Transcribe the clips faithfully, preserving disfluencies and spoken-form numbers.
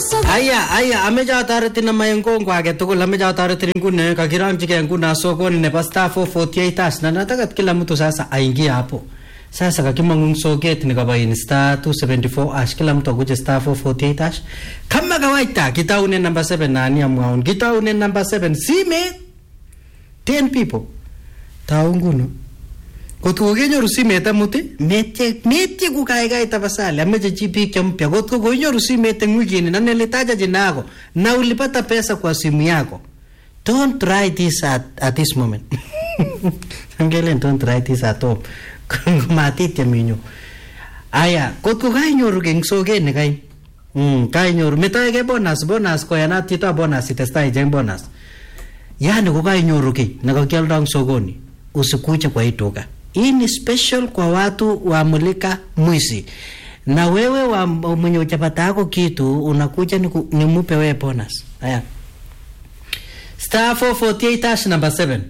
Aya aya ameja authority na mayengo age tugul ameja authority ngune kakirangike nguna sokoni nebo star four forty-eight as na nataka kila mtu sasa aingie hapo. Sasa kakimangung soket nikabaini star two seventy-four ash kila mtu akuje star four forty-eight ash. Kama kawaida kitaune number seven nani amwaun kitaune number seven sime ten people. Taunguno. Kotko kenyoru simet amuti mete mete ku kaigai tafasali ameje chipi kyompya kotko kenyoru simet eng wikini na nilitaja jina yako na ulipata pesa kwa simu yako, don't try this at, at this moment. Angelen don't try this at home. Matitya minyo aya kotko kainyoru keng soke ne kai mm kainyoru metoy ke bonus bonus ko yana tita bonus itestai jeng bonus yani ko kainyoru ki nakakialda sokoni usikuje kwa itoka. Hii ni special kwa watu wa mulika mwisi. Na wewe wa mwenye uchapata yako kitu unakuja ni, ni mupe wewe bonus. Aya. Star four forty-eight hash number seven.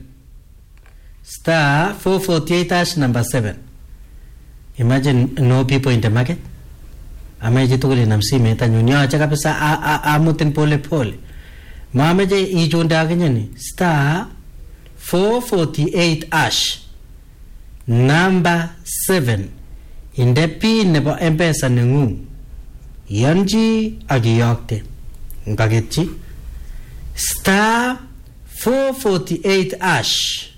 Star four forty-eight hash number seven. Imagine no people in the market. Ameje tukuli na msime tanyoni acha kabisa amutin pole pole. Mameje ichunda kenyeni. Star four forty-eight hash number seven inde pin nebo M-Pesa nengung yanji agiyokte ngaketchi star four forty-eight hash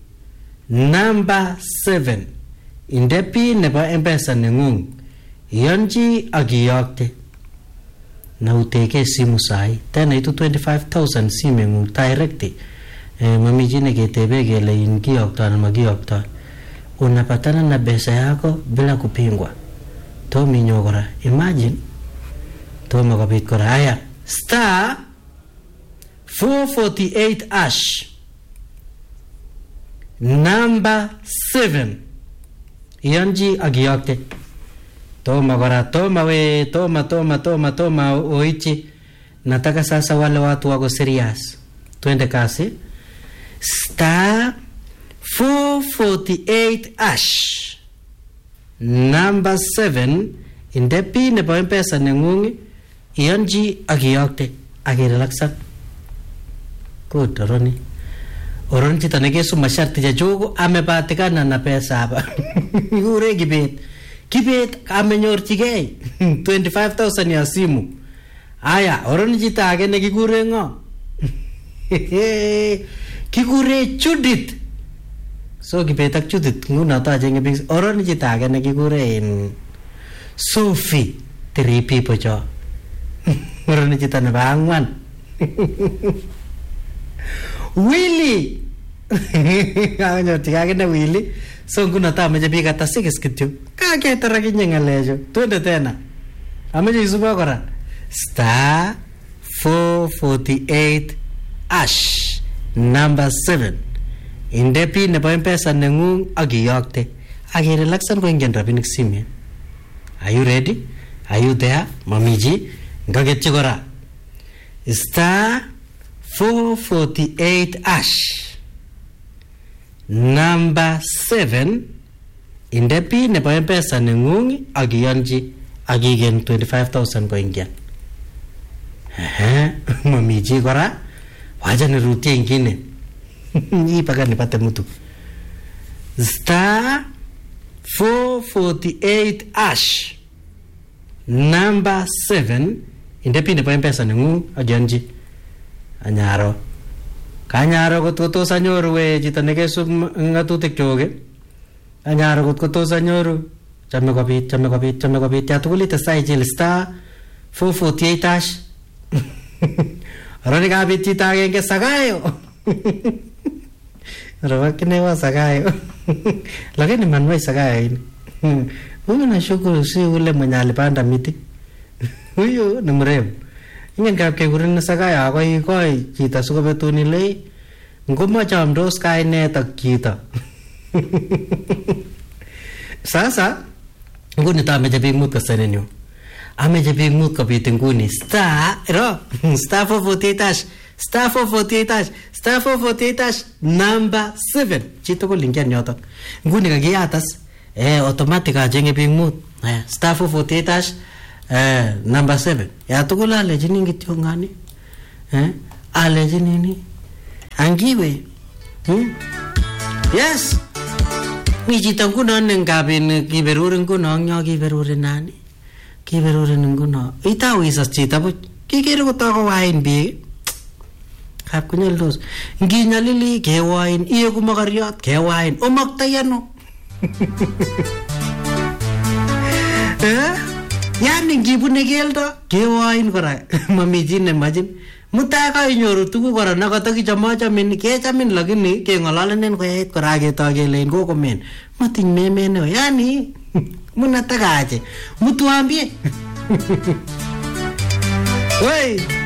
number seven inde pin nebo M-Pesa nengung yanji agiyokte na uteke simu sai tena itu twenty-five thousand simengung directly. Eh, mami jine ketebe gele ingiyokta na magiyokta unapatana na pesa yako bila kupingwa. To minyogora imagine to magabit kora haya star four forty-eight hash number seven yanji agiyokte to magora to mawe to ma to ma to ma to ma oichi. Nataka sasa wale watu wako serious twende kasi star four forty-eight hash number seven inde pin nebo M-Pesa nengung yanji agiyokte agirelaxan good oroni oron chito nekesu masharti ya jogo amepatikana na pesa hapa. Ure kibet kibet amenyorchigei twenty-five thousand ya simu. Aya oron chito age nekikure ngo kikure Judith. So kipetak Judith nguna ta jenge big oron chito age nekikure in Sophie three people jo. Oron chito nebo angwan Willy. Kanyo tigage na Willy. So nguna ta meje big ata six kityo kaketara kinye ngalejo twende tena ameje isuba kora star four forty-eight hash number seven inde pin nebo M-Pesa nengung agiyokte agirelaxan ko ingen rabinik sime. Are you ready? Are you there mamiji ngagetchi kora star four forty-eight hash number seven inde pin nebo M-Pesa nengung agiyonji agigen twenty-five thousand ko ingen. Eh mamiji kora waja nirutie ingine. Hii paka nipate mtu star four forty-eight hash number seven inde pin nebo M-Pesa nengung ajanji anyaro kanyaro kotko tos anyoru we chito nekesub ngatutik choge anyaro kotko tos anyoru chame kobit chame kobit chame kobit ya tugul itestai ichil star four forty-eight hash. Aroni kabit chito agenge Sagayo. Rawakine wa Sagayo. Lakini manwai Sagayo ini. Huyu nashukuru si ule mwenye alipanda miti. Huyu ni mrembo. Ingen kapke kurin Sagayo akoi koi chito sikobetuni lei. Ngoma chamdos kainet ak chito. Sasa nguni ta ameje big mood kasenenyo. Ameje big mood kabit nguni star ro star four forty-eight hash star four forty-eight hash star four forty-eight hash number seven chito ko linkian nyoto nguni kagiatas eh automatic ajenge big mood eh star four forty-eight hash Eh, number seven. Ya tugul alechini kityo ngani. Eh? Alechini ni. Angiwe. Hmm? Yes. Mi chito nguno ngabin kiberurin nguno nyo kiberurin nani. Kiberurin nguno. Itau isas chito buch. Kikere kotoko wain biik. Kap kunyaldos. Nginyalili kewain, iyeku makariot kewain. Omaktay ano. Eh? Yani ngibune keldo kewain kora. Mami chi nemachin. Mutai kainyoru tuguk kora nakatakichamachamin kechamin lakini keng'ololenen koyait kora ketoi kelein kokomen. Matiny memet neo. Yani munatakache. Mutuambie. Wey.